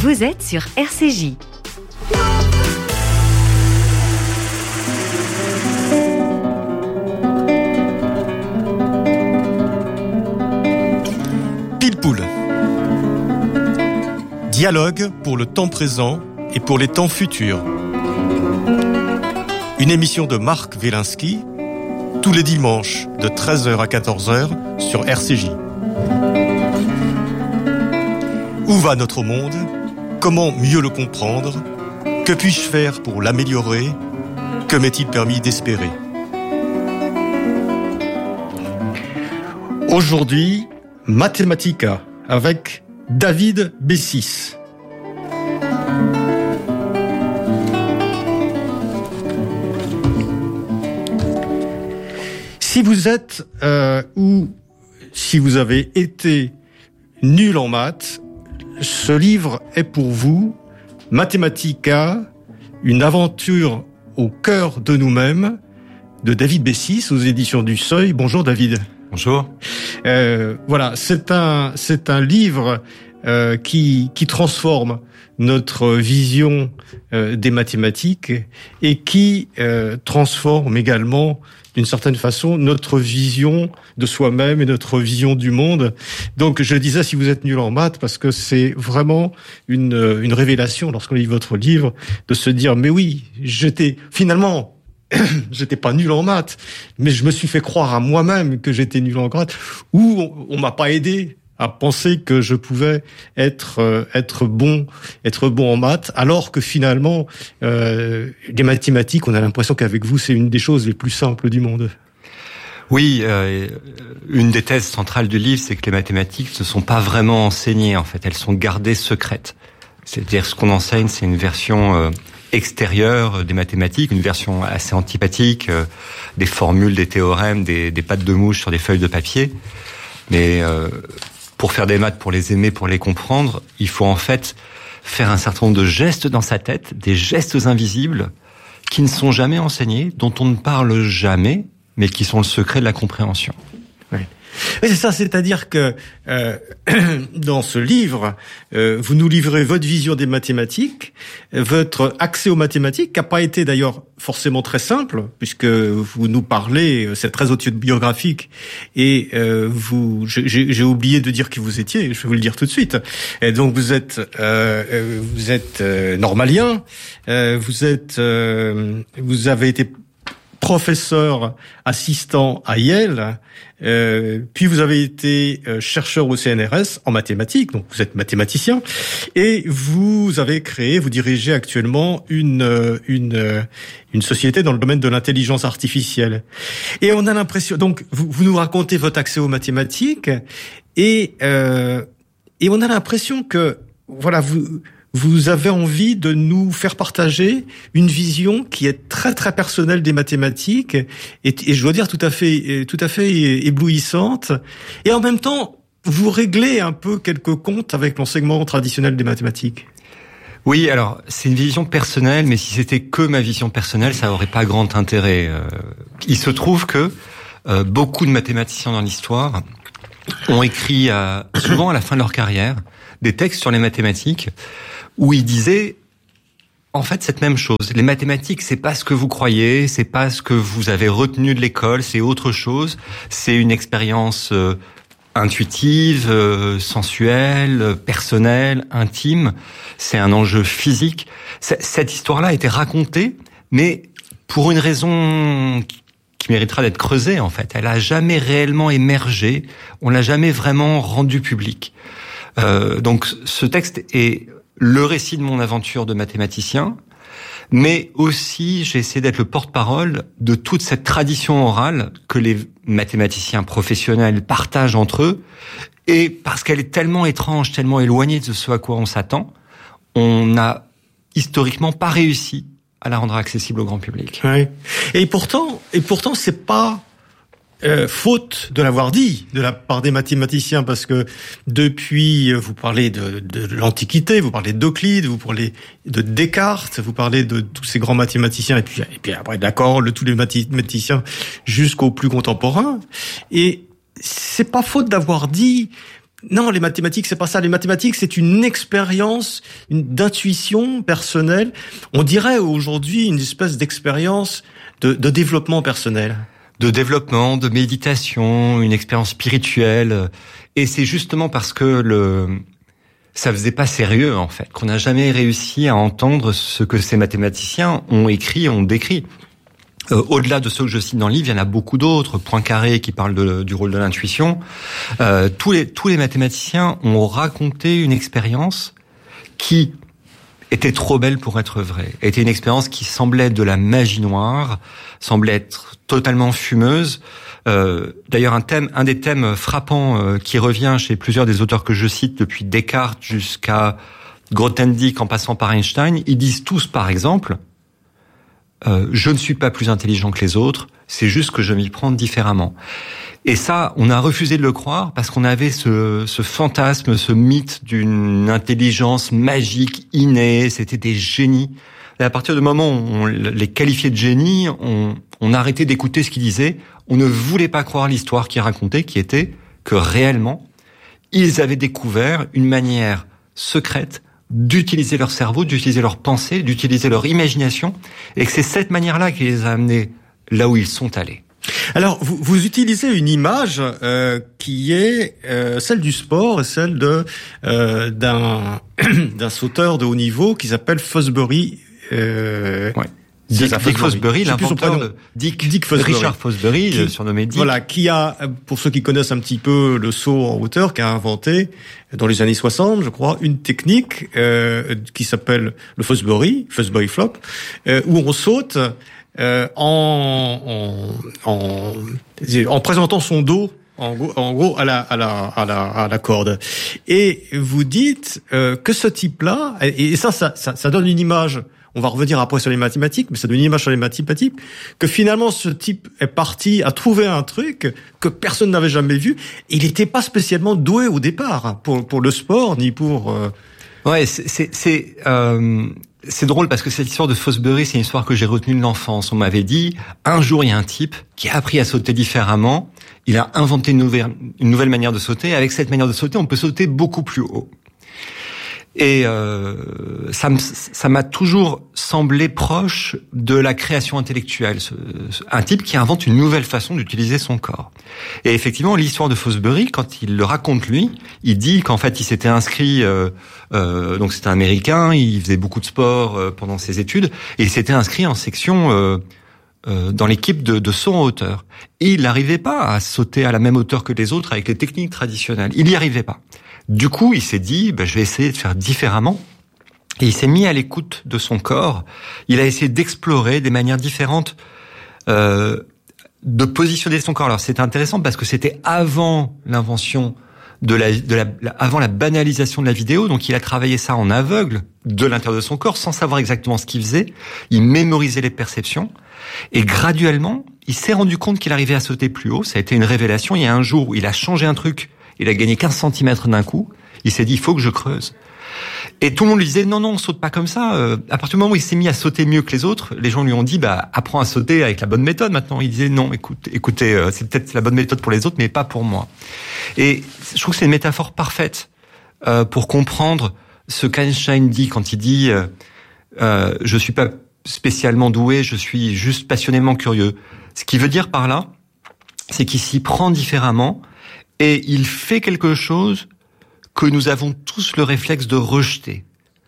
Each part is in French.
Vous êtes sur RCJ. Pile-poule. Dialogue pour le temps présent et pour les temps futurs. Une émission de Marc Wielinski, tous les dimanches de 13h à 14h sur RCJ. Où va notre monde ? Comment mieux le comprendre ? Que puis-je faire pour l'améliorer ? Que m'est-il permis d'espérer ? Aujourd'hui, Mathematica avec David Bessis. Si vous êtes ou si vous avez été nul en maths, ce livre est pour vous. Mathematica, une aventure au cœur de nous-mêmes, de David Bessis aux éditions du Seuil. Bonjour David. Bonjour. Voilà, c'est un livre qui transforme notre vision des mathématiques et qui transforme également d'une certaine façon notre vision de soi-même et notre vision du monde. Donc je disais, si vous êtes nul en maths, parce que c'est vraiment une révélation lorsqu'on lit votre livre, de se dire mais oui, j'étais pas nul en maths, mais je me suis fait croire à moi-même que j'étais nul en maths, ou on m'a pas aidé à penser que je pouvais être bon en maths, alors que finalement les mathématiques, on a l'impression qu'avec vous c'est une des choses les plus simples du monde. Oui, une des thèses centrales du livre, c'est que les mathématiques ne sont pas vraiment enseignées en fait, elles sont gardées secrètes. C'est-à-dire ce qu'on enseigne, c'est une version extérieure des mathématiques, une version assez antipathique, des formules, des théorèmes, des pattes de mouche sur des feuilles de papier. Mais pour faire des maths, pour les aimer, pour les comprendre, il faut en fait faire un certain nombre de gestes dans sa tête, des gestes invisibles qui ne sont jamais enseignés, dont on ne parle jamais, mais qui sont le secret de la compréhension. Oui. Oui, c'est ça, c'est-à-dire que dans ce livre, vous nous livrez votre vision des mathématiques, votre accès aux mathématiques, qui n'a pas été d'ailleurs forcément très simple, puisque vous nous parlez, c'est très autobiographique, et j'ai oublié de dire qui vous étiez, je vais vous le dire tout de suite. Et donc vous êtes normalien, vous avez été professeur assistant à Yale, puis vous avez été chercheur au CNRS en mathématiques, donc vous êtes mathématicien, et vous dirigez actuellement une société dans le domaine de l'intelligence artificielle. Et on a l'impression, donc vous nous racontez votre accès aux mathématiques, et on a l'impression que voilà vous avez envie de nous faire partager une vision qui est très très personnelle des mathématiques et je dois dire tout à fait éblouissante, et en même temps vous réglez un peu quelques comptes avec l'enseignement traditionnel des mathématiques. Oui, alors c'est une vision personnelle, mais si c'était que ma vision personnelle, ça aurait pas grand intérêt. Il se trouve que beaucoup de mathématiciens dans l'histoire ont écrit souvent à la fin de leur carrière des textes sur les mathématiques où ils disaient en fait cette même chose. Les mathématiques, c'est pas ce que vous croyez, c'est pas ce que vous avez retenu de l'école, c'est autre chose. C'est une expérience intuitive, sensuelle, personnelle, intime. C'est un enjeu physique. Cette histoire-là a été racontée, mais pour une raison qui méritera d'être creusée en fait. Elle a jamais réellement émergé. On l'a jamais vraiment rendu public. Donc ce texte est le récit de mon aventure de mathématicien, mais aussi j'ai essayé d'être le porte-parole de toute cette tradition orale que les mathématiciens professionnels partagent entre eux, et parce qu'elle est tellement étrange, tellement éloignée de ce à quoi on s'attend, on n'a historiquement pas réussi à la rendre accessible au grand public. Oui. Et pourtant c'est pas faute de l'avoir dit de la part des mathématiciens, parce que depuis, vous parlez de l'Antiquité, vous parlez d'Euclide, vous parlez de Descartes, vous parlez de tous ces grands mathématiciens, et puis après, d'accord, tous les mathématiciens jusqu'aux plus contemporains. Et c'est pas faute d'avoir dit Non, les mathématiques, c'est pas ça. Les mathématiques, c'est une expérience d'intuition personnelle. On dirait aujourd'hui une espèce d'expérience de développement personnel. De développement, de méditation, une expérience spirituelle. Et c'est justement parce que ça faisait pas sérieux, en fait, qu'on n'a jamais réussi à entendre ce que ces mathématiciens ont écrit, ont décrit. Au-delà de ceux que je cite dans le livre, il y en a beaucoup d'autres. Poincaré qui parle du rôle de l'intuition. Tous les mathématiciens ont raconté une expérience qui était trop belle pour être vraie. Était une expérience qui semblait être de la magie noire, semblait être totalement fumeuse. D'ailleurs, un des thèmes frappants qui revient chez plusieurs des auteurs que je cite, depuis Descartes jusqu'à Grothendieck en passant par Einstein, ils disent tous, par exemple, je ne suis pas plus intelligent que les autres, c'est juste que je m'y prends différemment. Et ça, on a refusé de le croire parce qu'on avait ce fantasme, ce mythe d'une intelligence magique, innée, c'était des génies. Et à partir du moment où on les qualifiait de génies, on a arrêté d'écouter ce qu'ils disaient, on ne voulait pas croire l'histoire qu'ils racontaient, qui était que réellement, ils avaient découvert une manière secrète d'utiliser leur cerveau, d'utiliser leur pensée, d'utiliser leur imagination, et que c'est cette manière-là qui les a amenés là où ils sont allés. Alors, vous utilisez une image qui est celle du sport, celle d'un sauteur de haut niveau qui s'appelle Fosbury. Ouais. Dick Fosbury, l'inventeur de Dick Fosbury. Richard Fosbury, surnommé Dick. Voilà, qui a, pour ceux qui connaissent un petit peu le saut en hauteur, qui a inventé, dans les années 60, je crois, une technique qui s'appelle le Fosbury Flop, où on saute en présentant son dos en gros à la corde. Et vous dites que ce type-là, et ça donne une image. On va revenir après sur les mathématiques, mais ça donne une image sur les mathématiques, que finalement ce type est parti à trouver un truc que personne n'avait jamais vu. Il n'était pas spécialement doué au départ pour le sport, ni pour... Ouais, c'est drôle parce que cette histoire de Fosbury, c'est une histoire que j'ai retenue de l'enfance. On m'avait dit, un jour il y a un type qui a appris à sauter différemment, il a inventé une nouvelle manière de sauter, avec cette manière de sauter, on peut sauter beaucoup plus haut. Et ça m'a toujours semblé proche de la création intellectuelle. Un type qui invente une nouvelle façon d'utiliser son corps. Et effectivement, l'histoire de Fosbury, quand il le raconte lui, il dit qu'en fait, il s'était inscrit... donc c'était un Américain, il faisait beaucoup de sport pendant ses études, et il s'était inscrit en section... dans l'équipe de saut en hauteur. Et il n'arrivait pas à sauter à la même hauteur que les autres avec les techniques traditionnelles. Il n'y arrivait pas. Du coup, il s'est dit, je vais essayer de faire différemment. Et il s'est mis à l'écoute de son corps. Il a essayé d'explorer des manières différentes de positionner son corps. Alors, c'est intéressant parce que c'était avant l'invention avant la banalisation de la vidéo. Donc, il a travaillé ça en aveugle de l'intérieur de son corps sans savoir exactement ce qu'il faisait. Il mémorisait les perceptions. Et graduellement, il s'est rendu compte qu'il arrivait à sauter plus haut. Ça a été une révélation. Il y a un jour où il a changé un truc. Il a gagné 15 cm d'un coup. Il s'est dit, il faut que je creuse. Et tout le monde lui disait, non, on saute pas comme ça. À partir du moment où il s'est mis à sauter mieux que les autres, les gens lui ont dit, apprends à sauter avec la bonne méthode maintenant. Il disait, non, écoutez, c'est peut-être la bonne méthode pour les autres, mais pas pour moi. Et je trouve que c'est une métaphore parfaite pour comprendre ce qu'Einstein dit quand il dit, je suis pas spécialement doué, je suis juste passionnément curieux. Ce qu'il veut dire par là, c'est qu'il s'y prend différemment. Et il fait quelque chose que nous avons tous le réflexe de rejeter.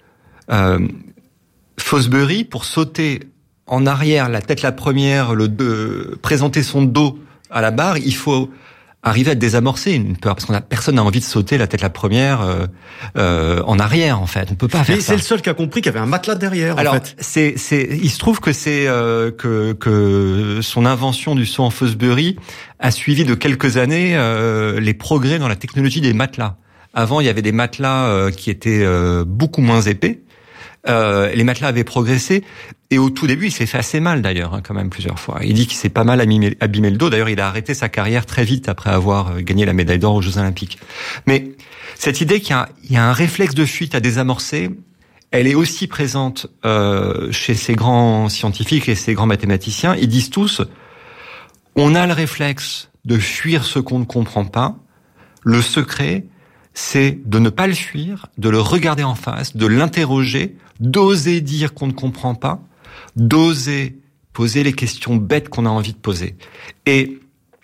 Fosbury, pour sauter en arrière, la tête la première, présenter son dos à la barre, il faut arriver à désamorcer une peur, parce personne n'a envie de sauter la tête la première en arrière, en fait. On peut pas faire ça. Mais c'est le seul qui a compris qu'il y avait un matelas derrière. Alors, en fait. Il se trouve que c'est que son invention du saut en Fosbury a suivi de quelques années les progrès dans la technologie des matelas. Avant, il y avait des matelas qui étaient beaucoup moins épais. Les matelas avaient progressé, et au tout début, il s'est fait assez mal d'ailleurs, quand même plusieurs fois. Il dit qu'il s'est pas mal abîmé le dos. D'ailleurs, il a arrêté sa carrière très vite après avoir gagné la médaille d'or aux Jeux Olympiques. Mais cette idée qu'il y a un réflexe de fuite à désamorcer, elle est aussi présente chez ces grands scientifiques et ces grands mathématiciens. Ils disent tous, on a le réflexe de fuir ce qu'on ne comprend pas. Le secret, c'est de ne pas le fuir, de le regarder en face, de l'interroger, d'oser dire qu'on ne comprend pas, d'oser poser les questions bêtes qu'on a envie de poser. Et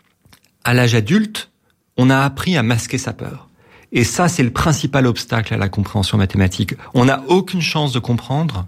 à l'âge adulte, on a appris à masquer sa peur. Et ça, c'est le principal obstacle à la compréhension mathématique. On n'a aucune chance de comprendre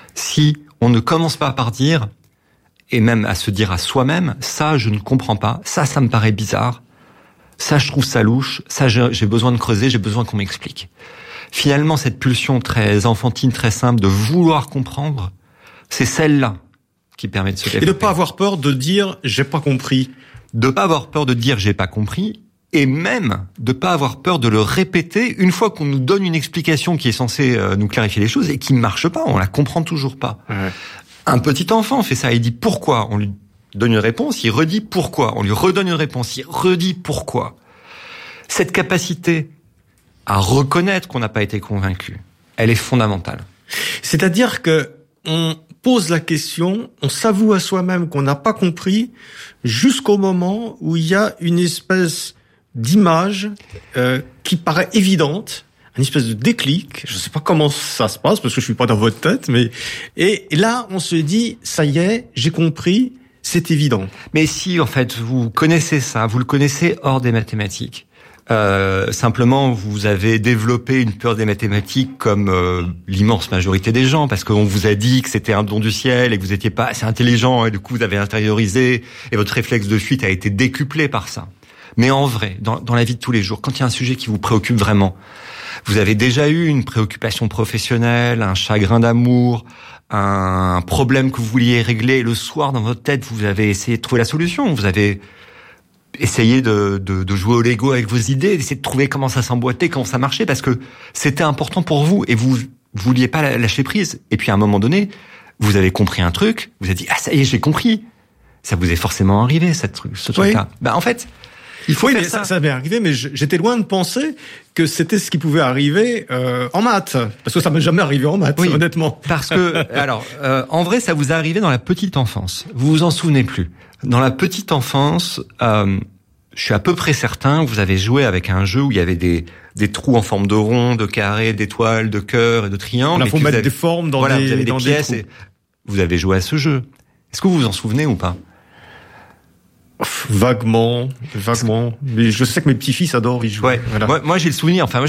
si on ne commence pas par dire, et même à se dire à soi-même, ça, je ne comprends pas, ça me paraît bizarre, ça, je trouve ça louche, ça, j'ai besoin de creuser, j'ai besoin qu'on m'explique. Finalement, cette pulsion très enfantine, très simple de vouloir comprendre, c'est celle-là qui permet de se développer. Et de pas avoir peur de dire j'ai pas compris. De pas avoir peur de dire j'ai pas compris, et même de pas avoir peur de le répéter une fois qu'on nous donne une explication qui est censée nous clarifier les choses et qui ne marche pas, on la comprend toujours pas. Ouais. Un petit enfant fait ça, il dit pourquoi, on lui donne une réponse, il redit pourquoi, on lui redonne une réponse, il redit pourquoi. Cette capacité à reconnaître qu'on n'a pas été convaincu, elle est fondamentale. C'est-à-dire que on pose la question, on s'avoue à soi-même qu'on n'a pas compris jusqu'au moment où il y a une espèce d'image qui paraît évidente, une espèce de déclic. Je ne sais pas comment ça se passe parce que je suis pas dans votre tête, mais et là on se dit ça y est, j'ai compris, c'est évident. Mais si en fait vous connaissez ça, vous le connaissez hors des mathématiques. Simplement, vous avez développé une peur des mathématiques comme l'immense majorité des gens, parce qu'on vous a dit que c'était un don du ciel et que vous étiez pas assez intelligent, et du coup vous avez intériorisé, et votre réflexe de fuite a été décuplé par ça. Mais en vrai, dans la vie de tous les jours, quand il y a un sujet qui vous préoccupe vraiment, vous avez déjà eu une préoccupation professionnelle, un chagrin d'amour, un problème que vous vouliez régler, et le soir dans votre tête, vous avez essayé de trouver la solution, vous avez essayez de jouer au Lego avec vos idées, d'essayer de trouver comment ça s'emboîtait, comment ça marchait, parce que c'était important pour vous et vous vouliez pas lâcher prise. Et puis à un moment donné, vous avez compris un truc, vous avez dit ah ça y est, j'ai compris. Ça vous est forcément arrivé ce truc-là. Oui. En fait, il faut faire ça m'est arrivé, mais j'étais loin de penser que c'était ce qui pouvait arriver en maths, parce que ça m'est jamais arrivé en maths, honnêtement. Parce que alors en vrai, ça vous est arrivé dans la petite enfance. Vous vous en souvenez plus. Dans la petite enfance, je suis à peu près certain que vous avez joué avec un jeu où il y avait des trous en forme de rond, de carré, d'étoiles, de cœur et de triangle. Il faut mettre des formes dans vous avez des pièces. Des trous. Vous avez joué à ce jeu. Est-ce que vous vous en souvenez ou pas? Vaguement. Mais je sais que mes petits-fils adorent y jouer. Ouais. Voilà. Moi, j'ai le souvenir. Enfin,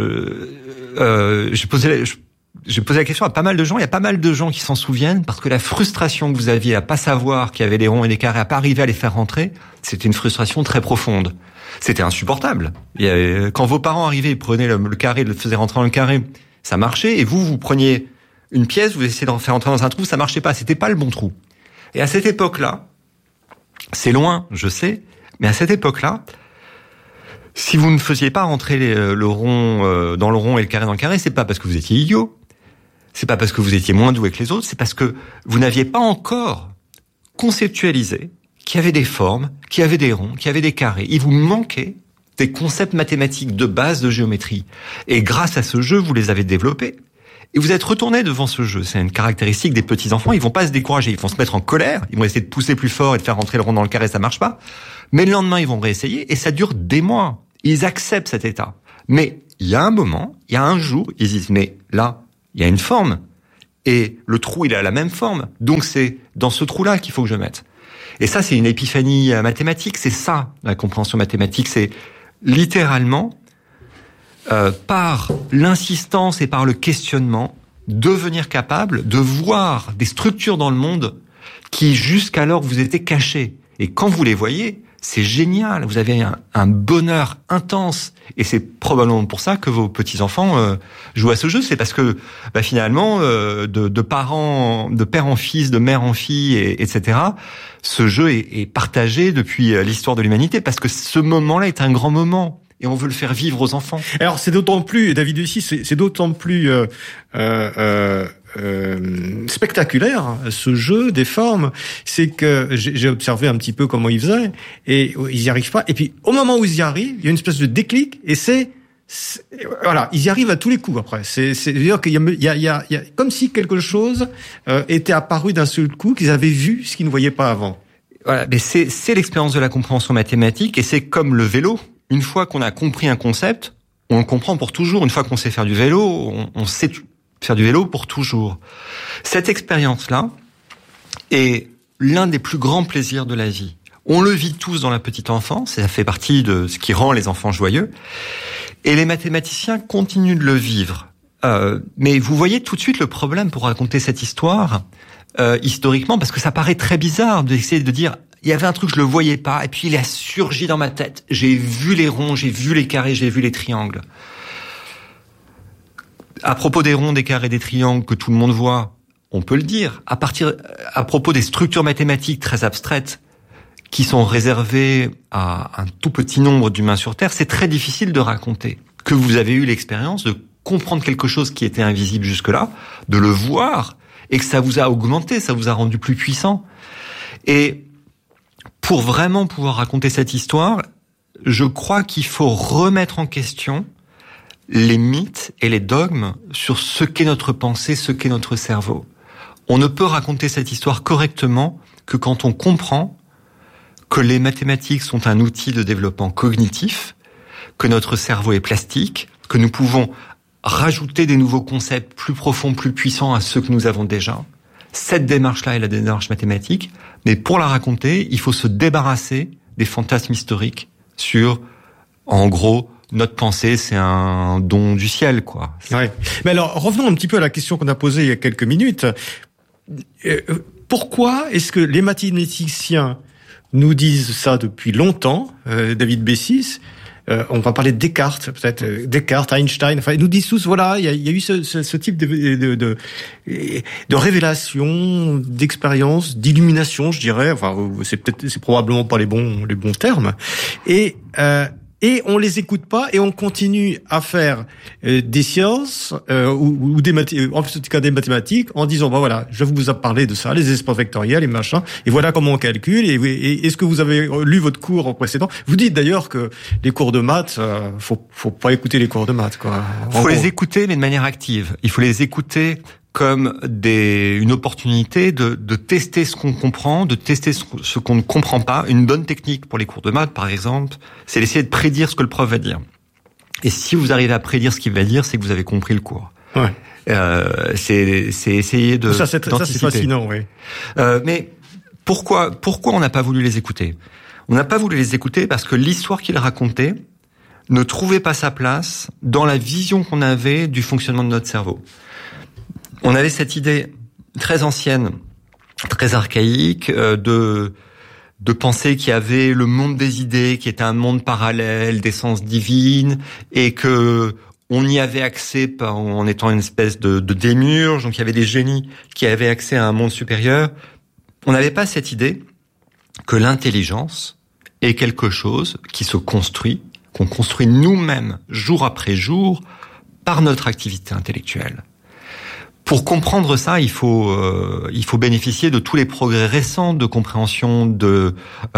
j'ai posé la question à pas mal de gens. Il y a pas mal de gens qui s'en souviennent parce que la frustration que vous aviez à pas savoir qu'il y avait des ronds et des carrés, à pas arriver à les faire rentrer, c'était une frustration très profonde. C'était insupportable. Quand vos parents arrivaient, ils prenaient le carré, le faisaient rentrer dans le carré, ça marchait. Et vous preniez une pièce, vous essayez d'en faire rentrer dans un trou, ça marchait pas. C'était pas le bon trou. Et à cette époque-là, c'est loin, je sais, mais à cette époque-là, si vous ne faisiez pas rentrer le rond dans le rond et le carré dans le carré, c'est pas parce que vous étiez idiot. C'est pas parce que vous étiez moins doué que les autres, c'est parce que vous n'aviez pas encore conceptualisé qu'il y avait des formes, qu'il y avait des ronds, qu'il y avait des carrés. Il vous manquait des concepts mathématiques de base de géométrie. Et grâce à ce jeu, vous les avez développés. Et vous êtes retourné devant ce jeu. C'est une caractéristique des petits enfants. Ils vont pas se décourager. Ils vont se mettre en colère. Ils vont essayer de pousser plus fort et de faire rentrer le rond dans le carré. Ça marche pas. Mais le lendemain, ils vont réessayer. Et ça dure des mois. Ils acceptent cet état. Mais il y a un moment, il y a un jour, ils disent, mais là, il y a une forme. Et le trou, il a la même forme. Donc c'est dans ce trou-là qu'il faut que je mette. Et ça, c'est une épiphanie mathématique. C'est ça, la compréhension mathématique. C'est littéralement, par l'insistance et par le questionnement, devenir capable de voir des structures dans le monde qui, jusqu'alors, vous étaient cachées. Et quand vous les voyez, c'est génial. Vous avez un bonheur intense. Et c'est probablement pour ça que vos petits-enfants jouent à ce jeu. C'est parce que, finalement, de parents, de père en fils, de mère en fille, etc., ce jeu est partagé depuis l'histoire de l'humanité. Parce que ce moment-là est un grand moment. Et on veut le faire vivre aux enfants. Alors c'est d'autant plus, David Hussy, c'est d'autant plus spectaculaire ce jeu des formes, c'est que j'ai observé un petit peu comment ils faisaient et ils y arrivent pas. Et puis au moment où ils y arrivent, il y a une espèce de déclic et voilà, ils y arrivent à tous les coups après. C'est-à-dire qu'il y a comme si quelque chose était apparu d'un seul coup, qu'ils avaient vu ce qu'ils ne voyaient pas avant. Voilà, mais c'est l'expérience de la compréhension mathématique et c'est comme le vélo. Une fois qu'on a compris un concept, on le comprend pour toujours. Une fois qu'on sait faire du vélo, on sait faire du vélo pour toujours. Cette expérience-là est l'un des plus grands plaisirs de la vie. On le vit tous dans la petite enfance, et ça fait partie de ce qui rend les enfants joyeux. Et les mathématiciens continuent de le vivre. Mais vous voyez tout de suite le problème pour raconter cette histoire, historiquement, parce que ça paraît très bizarre d'essayer de dire il y avait un truc, je le voyais pas, et puis il a surgi dans ma tête. J'ai vu les ronds, j'ai vu les carrés, j'ai vu les triangles. À propos des ronds, des carrés, des triangles que tout le monde voit, on peut le dire. À propos des structures mathématiques très abstraites qui sont réservées à un tout petit nombre d'humains sur Terre, c'est très difficile de raconter. Que vous avez eu l'expérience de comprendre quelque chose qui était invisible jusque-là, de le voir, et que ça vous a augmenté, ça vous a rendu plus puissant. Et pour vraiment pouvoir raconter cette histoire, je crois qu'il faut remettre en question les mythes et les dogmes sur ce qu'est notre pensée, ce qu'est notre cerveau. On ne peut raconter cette histoire correctement que quand on comprend que les mathématiques sont un outil de développement cognitif, que notre cerveau est plastique, que nous pouvons rajouter des nouveaux concepts plus profonds, plus puissants à ceux que nous avons déjà. Cette démarche-là est la démarche mathématique, mais pour la raconter, il faut se débarrasser des fantasmes historiques sur, en gros, notre pensée, c'est un don du ciel, quoi. Ouais. Mais alors, revenons un petit peu à la question qu'on a posée il y a quelques minutes. Pourquoi est-ce que les mathématiciens nous disent ça depuis longtemps, David Bessis? On va parler de Descartes, peut-être Descartes, Einstein. Enfin, ils nous disent tous, voilà, il y a eu ce type de révélation, d'expérience, d'illumination, je dirais. Enfin, c'est probablement pas les bons termes. Et on les écoute pas et on continue à faire des sciences ou des en tout cas des mathématiques en disant bah voilà, je vous ai parlé de ça, les espaces vectoriels et machin, et voilà comment on calcule. Et est-ce que vous avez lu votre cours précédent? Vous dites d'ailleurs que les cours de maths, faut pas écouter les cours de maths, quoi. Faut les écouter, mais de manière active. Il faut les écouter comme une opportunité de tester ce qu'on comprend, de tester ce qu'on ne comprend pas. Une bonne technique pour les cours de maths, par exemple, c'est d'essayer de prédire ce que le prof va dire. Et si vous arrivez à prédire ce qu'il va dire, c'est que vous avez compris le cours. Ouais. C'est essayer de d'anticiper. Ça, c'est fascinant, oui. Mais pourquoi on n'a pas voulu les écouter? On n'a pas voulu les écouter parce que l'histoire qu'ils racontaient ne trouvait pas sa place dans la vision qu'on avait du fonctionnement de notre cerveau. On avait cette idée très ancienne, très archaïque, de penser qu'il y avait le monde des idées, qui était un monde parallèle, d'essence divine, et que on y avait accès en étant une espèce de démiurge, donc il y avait des génies qui avaient accès à un monde supérieur. On n'avait pas cette idée que l'intelligence est quelque chose qui se construit, qu'on construit nous-mêmes, jour après jour, par notre activité intellectuelle. Pour comprendre ça, il faut bénéficier de tous les progrès récents de compréhension de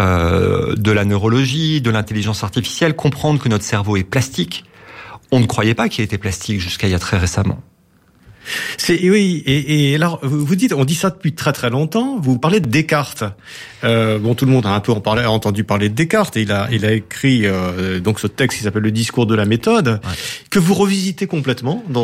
la neurologie, de l'intelligence artificielle, comprendre que notre cerveau est plastique. On ne croyait pas qu'il était plastique jusqu'à il y a très récemment. Oui, et alors vous dites, on dit ça depuis très très longtemps. Vous parlez de Descartes. Bon, tout le monde a un peu entendu parler de Descartes. Et il a écrit donc ce texte qui s'appelle Le discours de la méthode, ouais, que vous revisitez complètement dans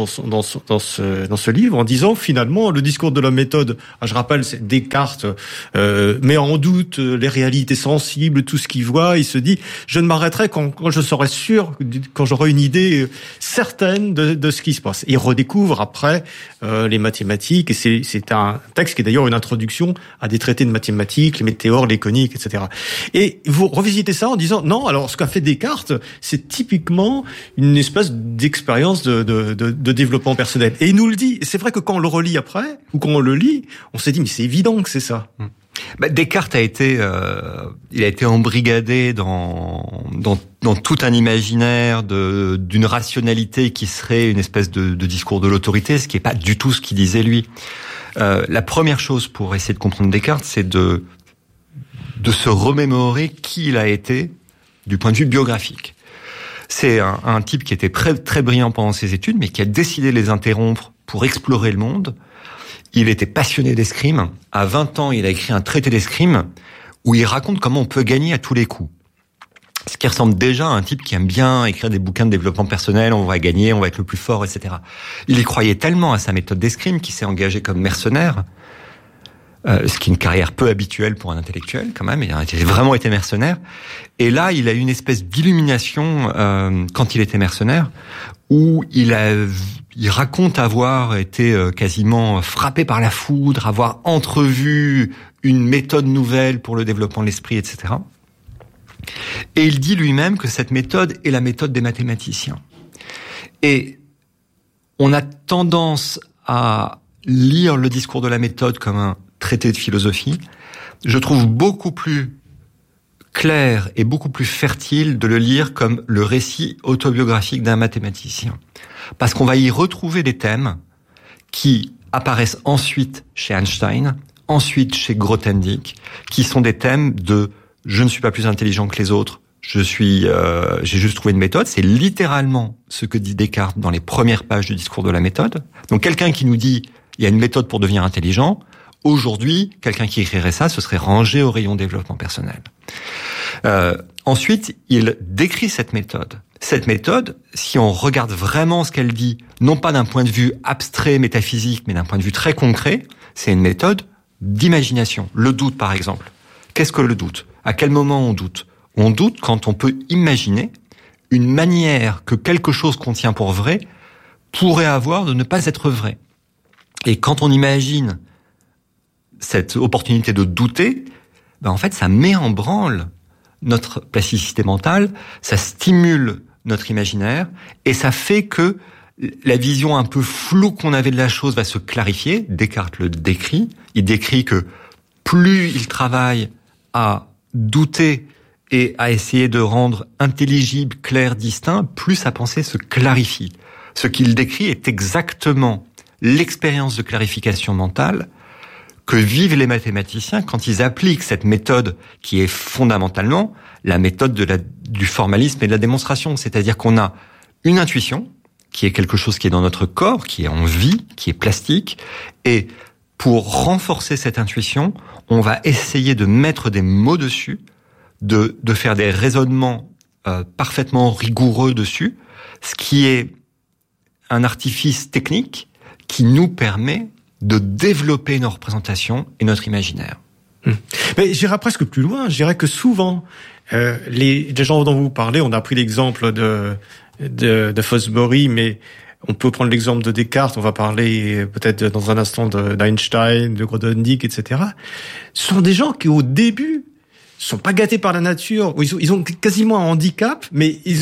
ce livre en disant finalement le discours de la méthode. Je rappelle, c'est Descartes met en doute les réalités sensibles, tout ce qu'il voit. Il se dit, je ne m'arrêterai quand je serai sûr, quand j'aurai une idée certaine de ce qui se passe. Et il redécouvre après les mathématiques, et c'est un texte qui est d'ailleurs une introduction à des traités de mathématiques, les météores, les coniques, etc. Et vous revisitez ça en disant non, alors ce qu'a fait Descartes, c'est typiquement une espèce d'expérience de développement personnel. Et il nous le dit. C'est vrai que quand on le relit après, ou quand on le lit, on s'est dit mais c'est évident que c'est ça. Descartes a été embrigadé dans tout un imaginaire d'une rationalité qui serait une espèce de discours de l'autorité, ce qui est pas du tout ce qu'il disait lui. La première chose pour essayer de comprendre Descartes, c'est de se remémorer qui il a été du point de vue biographique. C'est un type qui était très brillant pendant ses études, mais qui a décidé de les interrompre pour explorer le monde. Il était passionné d'escrime. À 20 ans, il a écrit un traité d'escrime où il raconte comment on peut gagner à tous les coups. Ce qui ressemble déjà à un type qui aime bien écrire des bouquins de développement personnel, on va gagner, on va être le plus fort, etc. Il y croyait tellement à sa méthode d'escrime qu'il s'est engagé comme mercenaire, ce qui est une carrière peu habituelle pour un intellectuel quand même, il a vraiment été mercenaire. Et là, il a eu une espèce d'illumination quand il était mercenaire, où il raconte avoir été quasiment frappé par la foudre, avoir entrevu une méthode nouvelle pour le développement de l'esprit, etc. Et il dit lui-même que cette méthode est la méthode des mathématiciens. Et on a tendance à lire le discours de la méthode comme un traité de philosophie. Je trouve beaucoup plus clair et beaucoup plus fertile de le lire comme le récit autobiographique d'un mathématicien. Parce qu'on va y retrouver des thèmes qui apparaissent ensuite chez Einstein, ensuite chez Grothendieck, qui sont des thèmes de « je ne suis pas plus intelligent que les autres, j'ai juste trouvé une méthode ». C'est littéralement ce que dit Descartes dans les premières pages du discours de la méthode. Donc quelqu'un qui nous dit « il y a une méthode pour devenir intelligent », aujourd'hui, quelqu'un qui écrirait ça, ce serait rangé au rayon développement personnel. Ensuite, il décrit cette méthode. Cette méthode, si on regarde vraiment ce qu'elle dit, non pas d'un point de vue abstrait, métaphysique, mais d'un point de vue très concret, c'est une méthode d'imagination. Le doute, par exemple. Qu'est-ce que le doute ? À quel moment on doute ? On doute quand on peut imaginer une manière que quelque chose qu'on tient pour vrai pourrait avoir de ne pas être vrai. Et quand on imagine cette opportunité de douter, en fait, ça met en branle notre plasticité mentale, ça stimule notre imaginaire, et ça fait que la vision un peu floue qu'on avait de la chose va se clarifier. Descartes le décrit. Il décrit que plus il travaille à douter et à essayer de rendre intelligible, clair, distinct, plus sa pensée se clarifie. Ce qu'il décrit est exactement l'expérience de clarification mentale que vivent les mathématiciens quand ils appliquent cette méthode qui est fondamentalement la méthode du formalisme et de la démonstration. C'est-à-dire qu'on a une intuition, qui est quelque chose qui est dans notre corps, qui est en vie, qui est plastique, et pour renforcer cette intuition, on va essayer de mettre des mots dessus, de faire des raisonnements parfaitement rigoureux dessus, ce qui est un artifice technique qui nous permet de développer nos représentations et notre imaginaire. Mais j'irais presque plus loin. Je dirais que souvent, les gens dont vous parlez, on a pris l'exemple de Fosbury, mais on peut prendre l'exemple de Descartes, on va parler peut-être dans un instant d'Einstein, de Grothendieck, etc. Ce sont des gens qui, au début, sont pas gâtés par la nature, ils ont quasiment un handicap, mais ils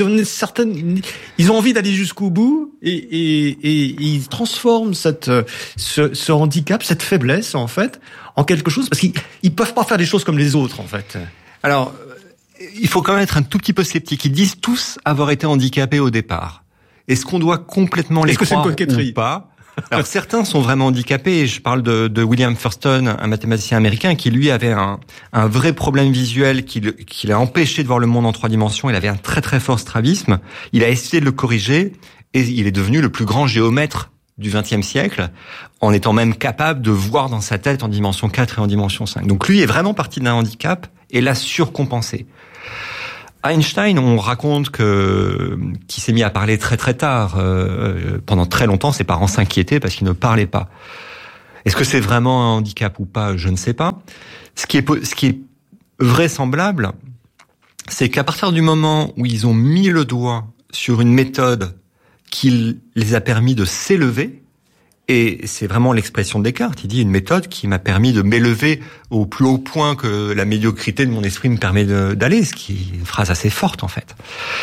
ont envie d'aller jusqu'au bout et ils transforment ce handicap, cette faiblesse, en fait, en quelque chose, parce qu'ils peuvent pas faire des choses comme les autres, en fait. Alors, il faut quand même être un tout petit peu sceptique. Ils disent tous avoir été handicapés au départ. Est-ce qu'on doit complètement les croire ou pas ? Alors certains sont vraiment handicapés, et je parle de William Thurston, un mathématicien américain qui lui avait un vrai problème visuel qui l'a empêché de voir le monde en 3 dimensions. Il avait un très très fort strabisme. Il a essayé de le corriger et il est devenu le plus grand géomètre du XXe siècle, en étant même capable de voir dans sa tête en dimension 4 et en dimension 5. Donc lui est vraiment parti d'un handicap et l'a surcompensé. Einstein, on raconte qu'il s'est mis à parler très très tard. Pendant très longtemps, ses parents s'inquiétaient parce qu'il ne parlait pas. Est-ce que c'est vraiment un handicap ou pas ? Je ne sais pas. Ce qui est vraisemblable, c'est qu'à partir du moment où ils ont mis le doigt sur une méthode qui les a permis de s'élever, et c'est vraiment l'expression de Descartes, il dit une méthode qui m'a permis de m'élever au plus haut point que la médiocrité de mon esprit me permet d'aller, ce qui est une phrase assez forte en fait.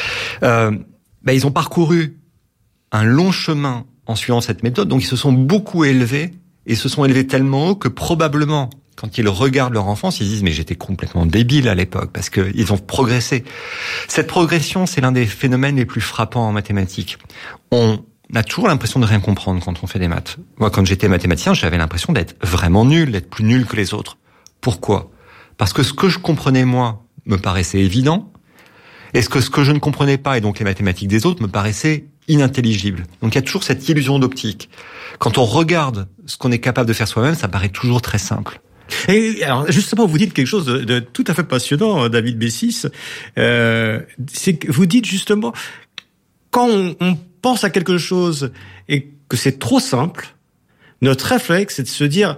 Ils ont parcouru un long chemin en suivant cette méthode, donc ils se sont beaucoup élevés, et se sont élevés tellement haut que probablement, quand ils regardent leur enfance, ils disent « mais j'étais complètement débile à l'époque » parce qu'ils ont progressé. Cette progression, c'est l'un des phénomènes les plus frappants en mathématiques. On a toujours l'impression de rien comprendre quand on fait des maths. Moi, quand j'étais mathématicien, j'avais l'impression d'être vraiment nul, d'être plus nul que les autres. Pourquoi ? Parce que ce que je comprenais, moi, me paraissait évident, et ce que je ne comprenais pas, et donc les mathématiques des autres, me paraissaient inintelligibles. Donc il y a toujours cette illusion d'optique. Quand on regarde ce qu'on est capable de faire soi-même, ça paraît toujours très simple. Et alors justement, vous dites quelque chose de tout à fait passionnant, David Bessis. C'est que vous dites justement, quand on pense à quelque chose et que c'est trop simple, notre réflexe c'est de se dire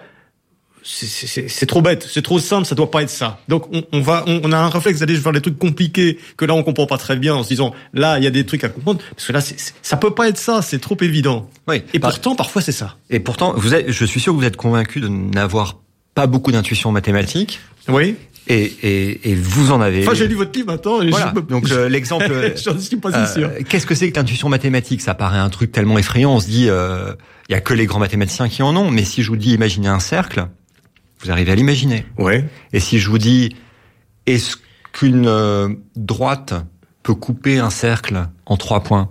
c'est trop bête, c'est trop simple, ça doit pas être ça. Donc on a un réflexe d'aller vers les trucs compliqués que là on comprend pas très bien en se disant là il y a des trucs à comprendre parce que là ça peut pas être ça, c'est trop évident. Oui. Et pourtant parfois c'est ça. Et pourtant je suis sûr que vous êtes convaincu de n'avoir pas beaucoup d'intuition mathématique. Oui. Et vous en avez. Enfin, j'ai lu votre livre maintenant. Et voilà. Donc l'exemple. J'en suis pas si sûr. Qu'est-ce que c'est que l'intuition mathématique? Ça paraît un truc tellement effrayant. On se dit, il y a que les grands mathématiciens qui en ont. Mais si je vous dis, imaginez un cercle, vous arrivez à l'imaginer. Ouais. Et si je vous dis, est-ce qu'une droite peut couper un cercle en 3 points?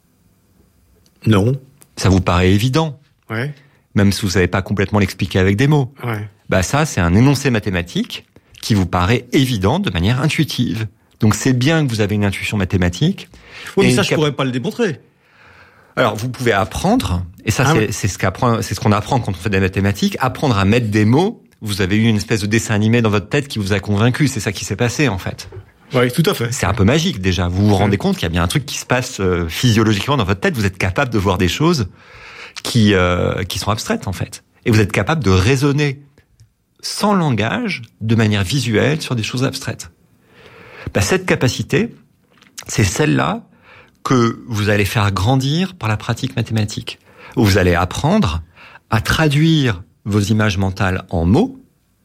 Non. Ça vous paraît évident. Ouais. Même si vous savez pas complètement l'expliquer avec des mots. Ouais. Bah ça, c'est un énoncé mathématique qui vous paraît évident de manière intuitive. Donc c'est bien que vous avez une intuition mathématique. Oui, mais ça, je pourrais pas le démontrer. Alors, vous pouvez apprendre, et ça, c'est ce qu'on apprend quand on fait des mathématiques, apprendre à mettre des mots. Vous avez eu une espèce de dessin animé dans votre tête qui vous a convaincu. C'est ça qui s'est passé, en fait. Oui, tout à fait. C'est un peu magique, déjà. Vous vous rendez compte qu'il y a bien un truc qui se passe physiologiquement dans votre tête. Vous êtes capable de voir des choses qui sont abstraites, en fait. Et vous êtes capable de raisonner sans langage, de manière visuelle, sur des choses abstraites. Bah, cette capacité, c'est celle-là que vous allez faire grandir par la pratique mathématique. Où vous allez apprendre à traduire vos images mentales en mots,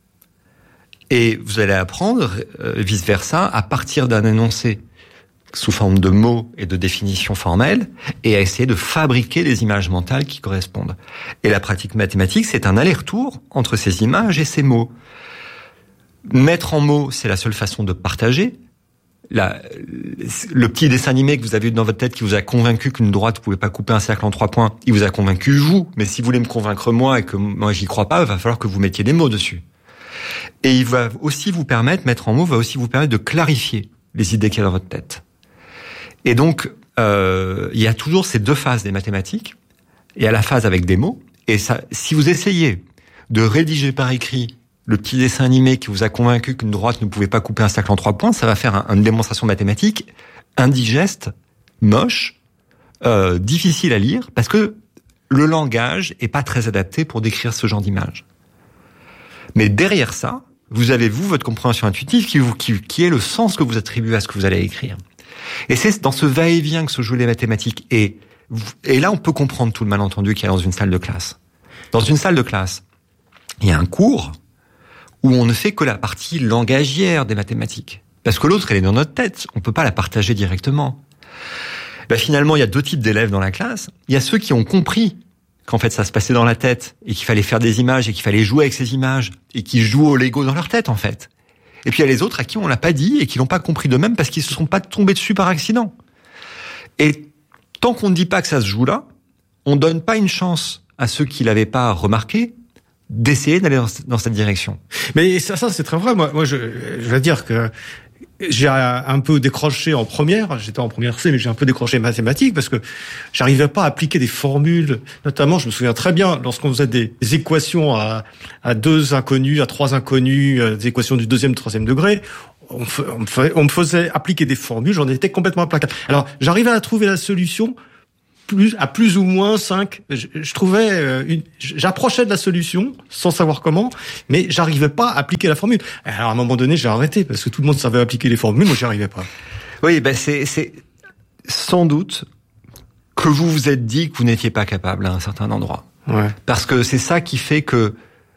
et vous allez apprendre, vice-versa, à partir d'un énoncé sous forme de mots et de définitions formelles, et à essayer de fabriquer des images mentales qui correspondent. Et la pratique mathématique, c'est un aller-retour entre ces images et ces mots. Mettre en mots, c'est la seule façon de partager. Le petit dessin animé que vous avez eu dans votre tête qui vous a convaincu qu'une droite ne pouvait pas couper un cercle en 3 points, il vous a convaincu vous. Mais si vous voulez me convaincre moi et que moi j'y crois pas, il va falloir que vous mettiez des mots dessus. Et il va aussi vous permettre, mettre en mots, va aussi vous permettre de clarifier les idées qu'il y a dans votre tête. Et donc, il y a toujours ces 2 phases des mathématiques. Il y a la phase avec des mots. Et ça, si vous essayez de rédiger par écrit le petit dessin animé qui vous a convaincu qu'une droite ne pouvait pas couper un cercle en 3 points, ça va faire une démonstration mathématique indigeste, moche, difficile à lire, parce que le langage est pas très adapté pour décrire ce genre d'image. Mais derrière ça, vous avez, votre compréhension intuitive qui est le sens que vous attribuez à ce que vous allez écrire. Et c'est dans ce va-et-vient que se jouent les mathématiques. Et là, on peut comprendre tout le malentendu qu'il y a dans une salle de classe. Dans une salle de classe, il y a un cours où on ne fait que la partie langagière des mathématiques. Parce que l'autre, elle est dans notre tête. On peut pas la partager directement. Finalement, il y a 2 types d'élèves dans la classe. Il y a ceux qui ont compris qu'en fait, ça se passait dans la tête et qu'il fallait faire des images et qu'il fallait jouer avec ces images et qui jouent au Lego dans leur tête, en fait. Et puis il y a les autres à qui on l'a pas dit et qui l'ont pas compris d'eux-mêmes parce qu'ils se sont pas tombés dessus par accident. Et tant qu'on ne dit pas que ça se joue là, on donne pas une chance à ceux qui l'avaient pas remarqué d'essayer d'aller dans cette direction. Mais ça c'est très vrai. Moi je veux dire que j'ai un peu décroché en première. J'étais en première C, mais j'ai un peu décroché mathématiques parce que j'arrivais pas à appliquer des formules. Notamment, je me souviens très bien lorsqu'on faisait des équations à 2 inconnus, à 3 inconnus, des équations du 2e, 3e degré. On me faisait appliquer des formules. J'en étais complètement implacable. Alors, j'arrivais à trouver la solution à plus ou moins 5. Je trouvais j'approchais de la solution sans savoir comment, mais j'arrivais pas à appliquer la formule. Alors à un moment donné, j'ai arrêté parce que tout le monde savait appliquer les formules, moi j'y arrivais pas. Oui, c'est sans doute que vous vous êtes dit que vous n'étiez pas capable à un certain endroit. Ouais. Parce que c'est ça qui fait que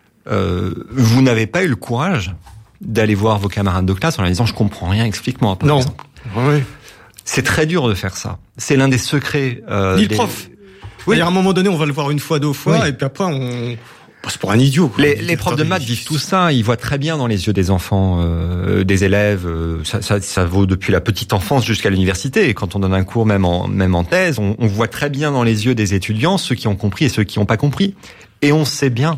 vous n'avez pas eu le courage d'aller voir vos camarades de classe en leur disant je comprends rien, explique-moi par exemple. Oui. C'est très dur de faire ça. C'est l'un des secrets. Ni le prof. Oui. À un moment donné, on va le voir 1 fois, 2 fois, oui. Et puis après, on passe pour un idiot. Les profs de maths vivent tout ça. Ils voient très bien dans les yeux des enfants, des élèves. Ça vaut depuis la petite enfance jusqu'à l'université. Et quand on donne un cours, même en thèse, on voit très bien dans les yeux des étudiants ceux qui ont compris et ceux qui n'ont pas compris. Et on sait bien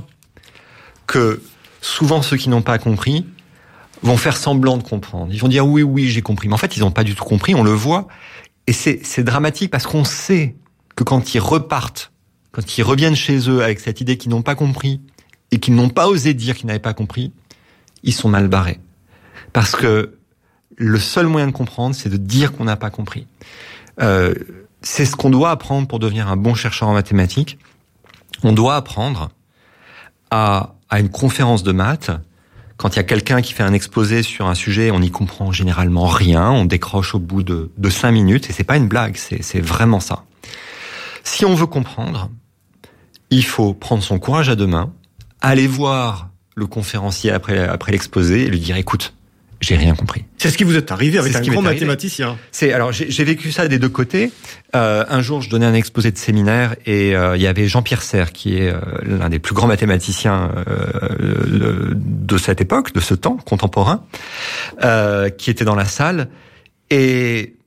que souvent ceux qui n'ont pas compris vont faire semblant de comprendre. Ils vont dire oui, j'ai compris. Mais en fait, ils n'ont pas du tout compris, on le voit. Et c'est dramatique parce qu'on sait que quand ils repartent, quand ils reviennent chez eux avec cette idée qu'ils n'ont pas compris et qui n'ont pas osé dire qu'ils n'avaient pas compris, ils sont mal barrés. Parce que le seul moyen de comprendre, c'est de dire qu'on n'a pas compris. C'est ce qu'on doit apprendre pour devenir un bon chercheur en mathématiques. On doit apprendre à une conférence de maths, quand il y a quelqu'un qui fait un exposé sur un sujet, on n'y comprend généralement rien, on décroche au bout de 5 minutes, et c'est pas une blague, c'est vraiment ça. Si on veut comprendre, il faut prendre son courage à deux mains, aller voir le conférencier après l'exposé et lui dire, écoute, j'ai rien compris. C'est ce qui vous est arrivé avec un grand mathématicien. Alors j'ai vécu ça des deux côtés. Un jour, je donnais un exposé de séminaire et il y avait Jean-Pierre Serre, qui est l'un des plus grands mathématiciens de cette époque, de ce temps contemporain, qui était dans la salle. Et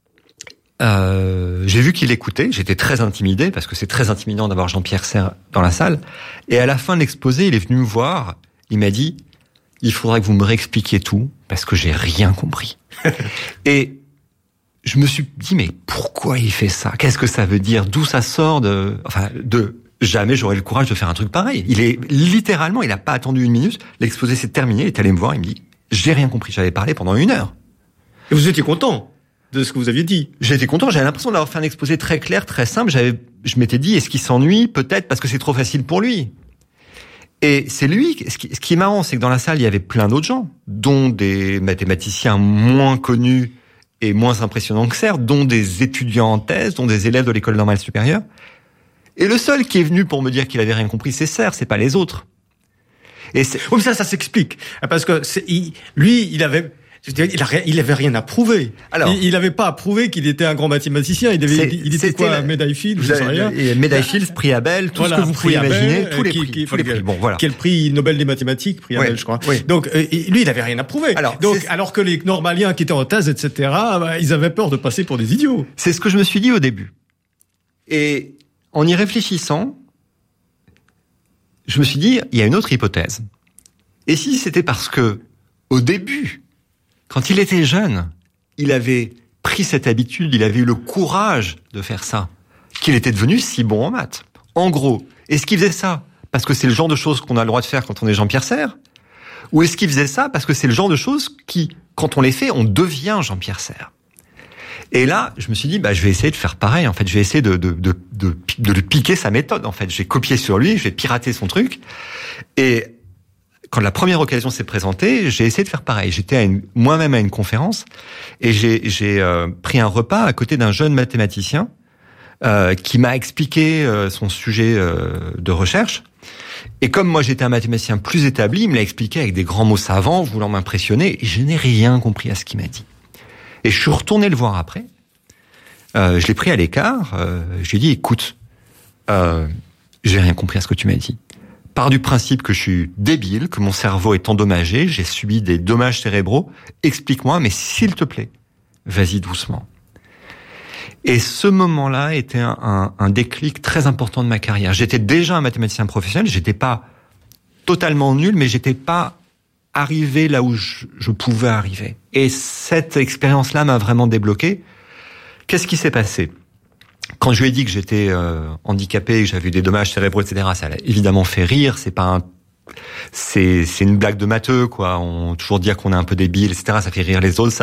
j'ai vu qu'il écoutait. J'étais très intimidé parce que c'est très intimidant d'avoir Jean-Pierre Serre dans la salle. Et à la fin de l'exposé, il est venu me voir. Il m'a dit, il faudra que vous me réexpliquiez tout, parce que j'ai rien compris. Et je me suis dit, mais pourquoi il fait ça? Qu'est-ce que ça veut dire? D'où ça sort jamais j'aurais le courage de faire un truc pareil. Il a pas attendu 1 minute, l'exposé s'est terminé, il est allé me voir, il me dit, j'ai rien compris, j'avais parlé pendant 1 heure. Et vous étiez content de ce que vous aviez dit? J'étais content, j'avais l'impression d'avoir fait un exposé très clair, très simple, je m'étais dit, est-ce qu'il s'ennuie? Peut-être parce que c'est trop facile pour lui. Et c'est lui, ce qui est marrant, c'est que dans la salle, il y avait plein d'autres gens, dont des mathématiciens moins connus et moins impressionnants que Serre, dont des étudiants en thèse, dont des élèves de l'école normale supérieure. Et le seul qui est venu pour me dire qu'il avait rien compris, c'est Serre, c'est pas les autres. Et oui, ça s'explique. Parce que il avait rien à prouver. Alors, il avait pas à prouver qu'il était un grand mathématicien. Il était quoi, médaille Fields, je sais rien. Médaille Fields, prix Abel, tout ce que vous pouvez imaginer, tous les prix. Bon, voilà. Quel prix Nobel des mathématiques, prix Abel, je crois. Oui. Donc, lui, il avait rien à prouver. Alors que les normaliens qui étaient en thèse, etc., ils avaient peur de passer pour des idiots. C'est ce que je me suis dit au début. Et en y réfléchissant, je me suis dit, il y a une autre hypothèse. Et si c'était parce que, au début, quand il était jeune, il avait pris cette habitude, il avait eu le courage de faire ça, qu'il était devenu si bon en maths. En gros, est-ce qu'il faisait ça parce que c'est le genre de choses qu'on a le droit de faire quand on est Jean-Pierre Serre? Ou est-ce qu'il faisait ça parce que c'est le genre de choses qui, quand on les fait, on devient Jean-Pierre Serre? Et là, je me suis dit, je vais essayer de faire pareil. En fait, je vais essayer de lui piquer sa méthode. En fait, j'ai copié sur lui, j'ai piraté son truc. Et quand la première occasion s'est présentée, j'ai essayé de faire pareil. J'étais moi-même à une conférence et j'ai pris un repas à côté d'un jeune mathématicien qui m'a expliqué son sujet de recherche. Et comme moi j'étais un mathématicien plus établi, il me l'a expliqué avec des grands mots savants, voulant m'impressionner, et je n'ai rien compris à ce qu'il m'a dit. Et je suis retourné le voir après. Je l'ai pris à l'écart. Je lui ai dit, écoute, j'ai rien compris à ce que tu m'as dit. Pars du principe que je suis débile, que mon cerveau est endommagé, j'ai subi des dommages cérébraux. Explique-moi, mais s'il te plaît, vas-y doucement. Et ce moment-là était un déclic très important de ma carrière. J'étais déjà un mathématicien professionnel, j'étais pas totalement nul, mais j'étais pas arrivé là où je pouvais arriver. Et cette expérience-là m'a vraiment débloqué. Qu'est-ce qui s'est passé ? Quand je lui ai dit que j'étais handicapé, que j'avais eu des dommages cérébraux, etc., ça l'a évidemment fait rire. C'est une blague de matheux, quoi. On toujours dire qu'on est un peu débile, etc. Ça fait rire les autres,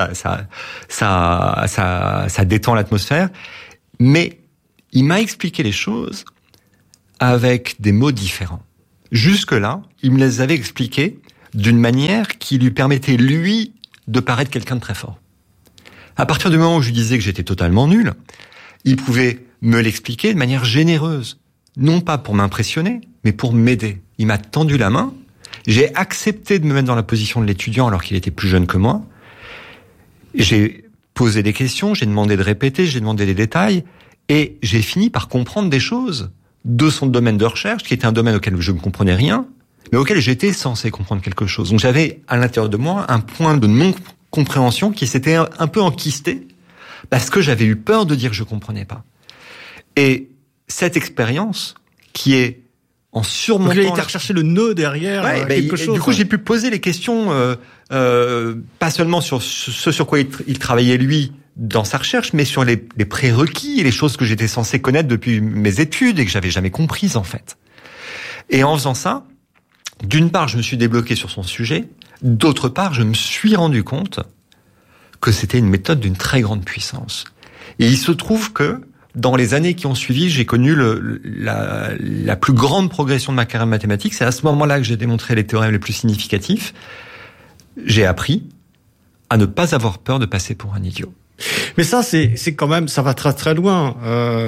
ça détend l'atmosphère. Mais il m'a expliqué les choses avec des mots différents. Jusque-là, il me les avait expliqués d'une manière qui lui permettait, lui, de paraître quelqu'un de très fort. À partir du moment où je lui disais que j'étais totalement nul, il pouvait me l'expliquer de manière généreuse. Non pas pour m'impressionner, mais pour m'aider. Il m'a tendu la main. J'ai accepté de me mettre dans la position de l'étudiant alors qu'il était plus jeune que moi. J'ai posé des questions, j'ai demandé de répéter, j'ai demandé des détails, et j'ai fini par comprendre des choses de son domaine de recherche, qui était un domaine auquel je ne comprenais rien, mais auquel j'étais censé comprendre quelque chose. Donc j'avais à l'intérieur de moi un point de non-compréhension qui s'était un peu enquisté, parce que j'avais eu peur de dire que je comprenais pas. Et cette expérience, qui est en surmontant... Donc il a été rechercher le nœud derrière quelque chose. Du coup, j'ai pu poser les questions, pas seulement sur ce sur quoi il travaillait lui dans sa recherche, mais sur les prérequis et les choses que j'étais censé connaître depuis mes études et que j'avais jamais comprises en fait. Et en faisant ça, d'une part, je me suis débloqué sur son sujet. D'autre part, je me suis rendu compte que c'était une méthode d'une très grande puissance. Et il se trouve que, dans les années qui ont suivi, j'ai connu la plus grande progression de ma carrière mathématique. C'est à ce moment-là que j'ai démontré les théorèmes les plus significatifs. J'ai appris à ne pas avoir peur de passer pour un idiot. Mais ça, c'est quand même, ça va très très loin,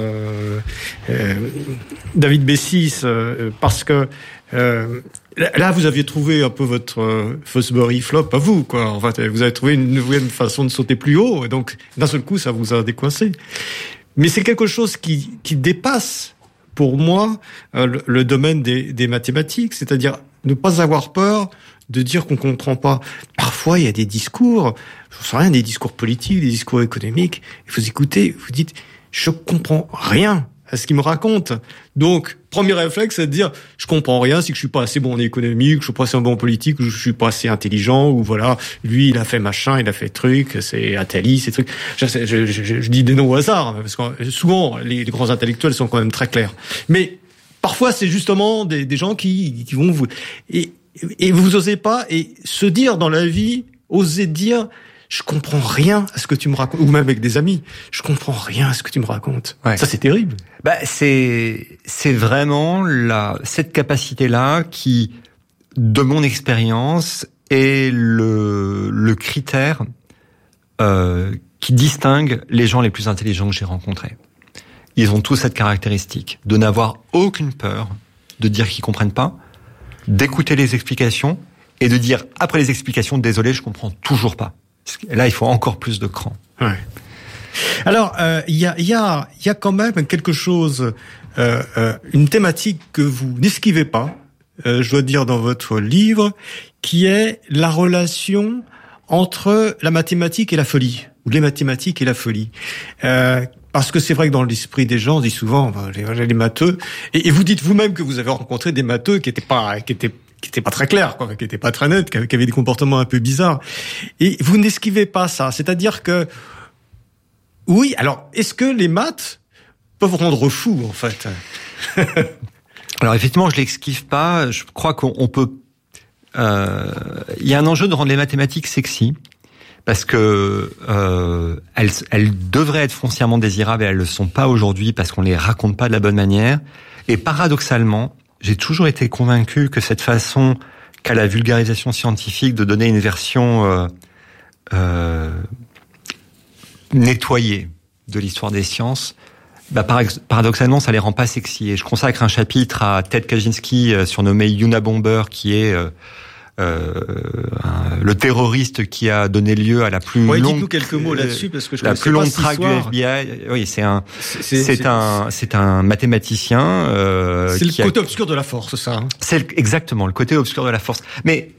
David Bessis, parce que là, vous aviez trouvé un peu votre Fosbury flop, pas vous, quoi. En fait, vous avez trouvé une nouvelle façon de sauter plus haut, et donc d'un seul coup, ça vous a décoincé. Mais c'est quelque chose qui dépasse, pour moi, le domaine des mathématiques, c'est-à-dire ne pas avoir peur de dire qu'on comprend pas. Parfois, il y a des discours, je sais rien, des discours politiques, des discours économiques, et vous écoutez, vous dites, je comprends rien à ce qu'il me raconte. Donc, premier réflexe, c'est de dire, je comprends rien, c'est que je suis pas assez bon en économie, que je suis pas assez bon en politique, que je suis pas assez intelligent, ou voilà, lui, il a fait machin, il a fait truc, c'est Attali, c'est truc. Je dis des noms au hasard, parce que souvent, les grands intellectuels sont quand même très clairs. Mais, parfois, c'est justement des gens qui vont vous, et vous osez pas, et se dire dans la vie, oser dire, je comprends rien à ce que tu me racontes, ou même avec des amis, je comprends rien à ce que tu me racontes. Ouais. Ça, c'est terrible. C'est vraiment cette capacité-là qui, de mon expérience, est le critère qui distingue les gens les plus intelligents que j'ai rencontrés. Ils ont tous cette caractéristique de n'avoir aucune peur de dire qu'ils comprennent pas, d'écouter les explications et de dire après les explications, désolé, je comprends toujours pas. Là, il faut encore plus de cran. Ouais. Alors, il y a quand même quelque chose, une thématique que vous n'esquivez pas, je dois dire dans votre livre, qui est la relation entre la mathématique et la folie, ou les mathématiques et la folie. Parce que c'est vrai que dans l'esprit des gens, on dit souvent les matheux, et vous dites vous-même que vous avez rencontré des matheux qui étaient pas très clairs, quoi, qui étaient pas très nets, qui avaient des comportements un peu bizarres. Et vous n'esquivez pas ça. C'est-à-dire que, oui, alors, est-ce que les maths peuvent rendre fou, en fait? Alors, effectivement, je l'esquive pas. Je crois qu'on peut, il y a un enjeu de rendre les mathématiques sexy. Parce que elles devraient être foncièrement désirables et elles le sont pas aujourd'hui parce qu'on les raconte pas de la bonne manière. Et paradoxalement, j'ai toujours été convaincu que cette façon qu'a la vulgarisation scientifique de donner une version nettoyée de l'histoire des sciences, paradoxalement, ça les rend pas sexy. Et je consacre un chapitre à Ted Kaczynski, surnommé Unabomber, qui est le terroriste qui a donné lieu à la plus longue. Dites-nous quelques mots là-dessus parce que je la plus longue traque du FBI. Oui, c'est un mathématicien. C'est le côté obscur de la force, ça. Hein. C'est exactement le côté obscur de la force. Mais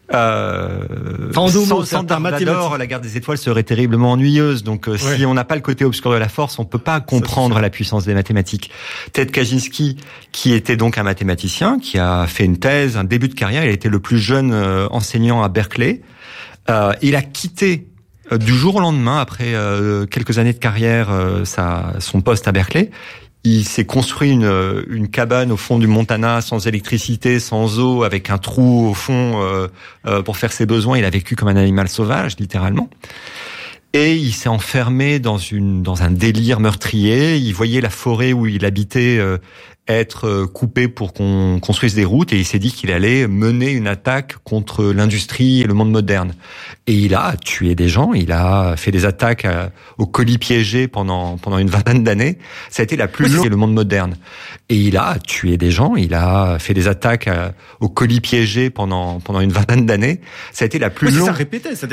sans Dark Vador, la guerre des étoiles serait terriblement ennuyeuse. Donc, si on n'a pas le côté obscur de la force, on peut pas comprendre la puissance des mathématiques. Ted Kaczynski, qui était donc un mathématicien, qui a fait une thèse, un début de carrière, il a été le plus jeune enseignant à Berkeley. Il a quitté du jour au lendemain, après quelques années de carrière, son poste à Berkeley. Il s'est construit une cabane au fond du Montana, sans électricité, sans eau, avec un trou au fond pour faire ses besoins. Il a vécu comme un animal sauvage, littéralement. Et il s'est enfermé dans un délire meurtrier. Il voyait la forêt où il habitait être coupée pour qu'on construise des routes, et il s'est dit qu'il allait mener une attaque contre l'industrie et le monde moderne. Et il a tué des gens, il a fait des attaques aux colis piégés pendant une vingtaine d'années. Ça a été la plus longue le monde moderne. Et il a tué des gens, il a fait des attaques aux colis piégés pendant une vingtaine d'années. Ça a été la plus longue. Ça répétait,